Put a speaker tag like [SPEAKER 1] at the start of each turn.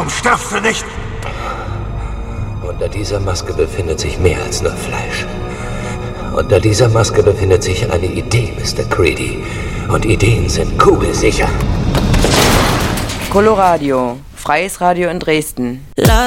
[SPEAKER 1] Warum stirbst du nicht?
[SPEAKER 2] Unter dieser Maske befindet sich mehr als nur Fleisch. Unter dieser Maske befindet sich eine Idee, Mr. Creedy. Und Ideen sind kugelsicher.
[SPEAKER 3] Coloradio, freies Radio in Dresden.